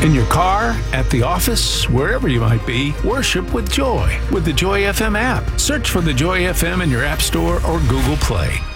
In your car, at the office, wherever you might be, worship with joy with the Joy FM app. Search for the Joy FM in your App Store or Google Play.